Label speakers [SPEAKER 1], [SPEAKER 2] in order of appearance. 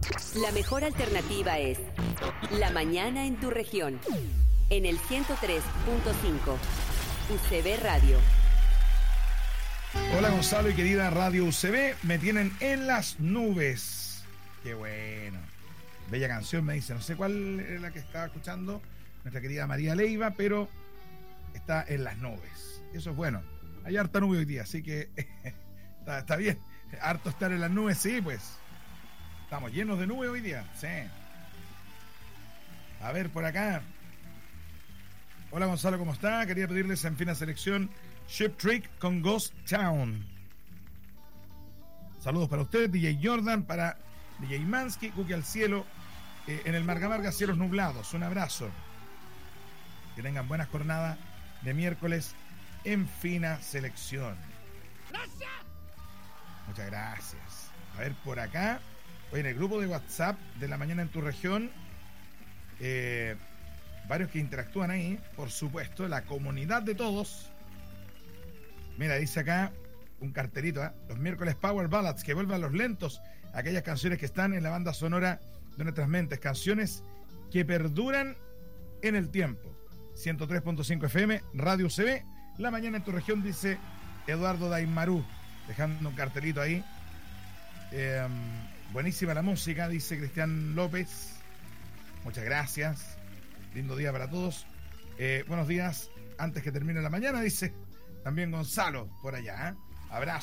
[SPEAKER 1] La mejor alternativa es La Mañana en tu región. En el 103.5 UCB Radio.
[SPEAKER 2] Hola Gonzalo y querida Radio UCB, me tienen en las nubes. Qué bueno. Bella canción, me dice. No sé cuál es la que estaba escuchando nuestra querida María Leiva, pero está en las nubes. Eso es bueno. Hay harta nube hoy día, así que está bien. Harto estar en las nubes, sí, pues. Estamos llenos de nube hoy día, sí. A ver, por acá. Hola Gonzalo, ¿cómo está? Quería pedirles en fina selección Ship Trick con Ghost Town. Saludos para usted, DJ Jordan, para DJ Mansky, Cookie al cielo, en el Marga Marga, cielos nublados. Un abrazo. Que tengan buenas jornadas de miércoles en fina selección. ¡Gracias! Muchas gracias. A ver, por acá. Hoy en el grupo de WhatsApp de La Mañana en tu región, varios que interactúan ahí, por supuesto, la comunidad de todos. Mira, dice acá un cartelito, los miércoles Power Ballads, que vuelvan los lentos, aquellas canciones que están en la banda sonora de nuestras mentes, canciones que perduran en el tiempo. 103.5 FM, Radio UCB, La Mañana en tu región, dice Eduardo Daimarú, dejando un cartelito ahí. Buenísima la música, dice Cristian López. Muchas gracias. Lindo día para todos. Buenos días. Antes que termine la mañana, dice también Gonzalo por allá. Abrazo.